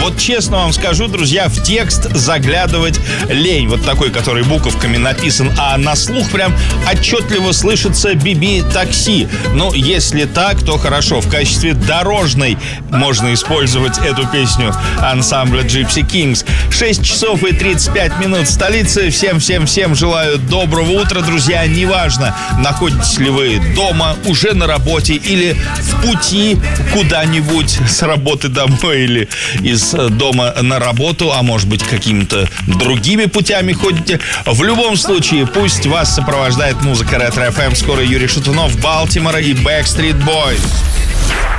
Вот честно вам скажу, друзья, в текст заглядывать лень. Вот такой, который буковками написан, а на слух прям отчетливо слышится «Биби такси». Ну, если так, то хорошо. В качестве дорожной можно использовать эту песню ансамбля Gypsy Kings. 6 часов и 35 минут в столице. Всем желаю доброго утра, друзья. Неважно, находитесь ли вы дома, уже на работе или в пути куда-нибудь с работы домой или из дома на работу, а может быть какими-то другими путями ходите. В любом случае, пусть вас сопровождает музыка Ретро FM. Скоро Юрий Шатунов, Балтимора и Backstreet Boys.